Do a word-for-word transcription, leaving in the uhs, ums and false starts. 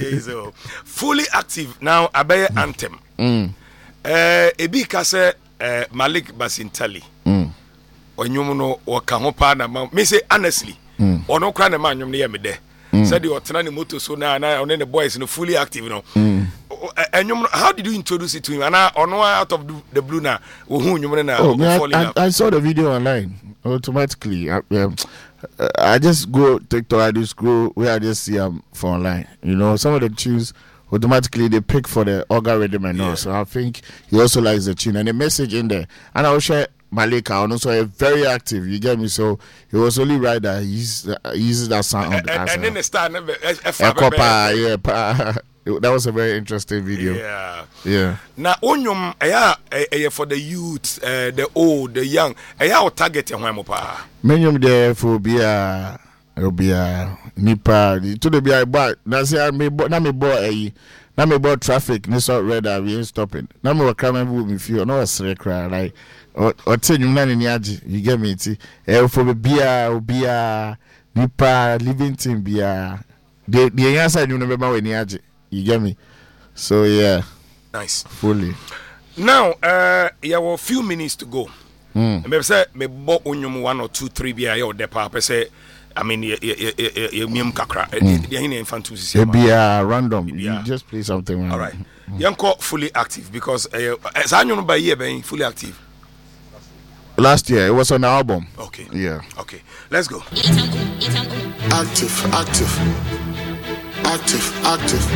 so fully active now. Abaye anthem. Mm. Eh, ebi kase eh, Malik Basintali. Mm. Onyum no waka ho pa na ma. Me say honestly. Mm. Ono kra na ma nyum ne ye me de. Said you otena ne moto so na na on the boys no fully active no. Mm. Enyum, how did you introduce it to him? And I ono out of the blue na wo hu nyum na Oh, man, falling I, up. I saw the video online automatically. I, um, I just go TikTok, I just go where I just see them for online. You know, some of the tunes automatically they pick for the algorithm and all. Yeah. So I think he also likes the tune and the message in there. And I will share Malika and also a very active. You get me? So he was only right that he uses, uh, he uses that sound. And, and, and then the star never a copper, yeah, pa, that was a very interesting video. Yeah. Yeah. Now onyum eya eya for the youth, uh, the old, the young. Eya o target e hwan mo pa. Manyum there for be a be a nipa to the be a but na say me na me bo eh na me bo traffic ni so red are we stopping. Na me waka me bu me feel no sere cry like or tenyum na ni age you get me ti eh for be a be a nipa living thing be a the the answer you no be ma we ni age you get me. So yeah, nice. Fully. Now uh yeah, well, few minutes to go. Mm. Me say me bo onyum one or two three be a yo de pa say I mean ye ye ye ye miam kakra the hin infantum sisi It be a random. Yeah. You just play something random. All right. Yanko fully active because uh anyum by year ben fully active. Last year it was on the album. Okay. Yeah. Okay. Let's go. Active, active, active, active.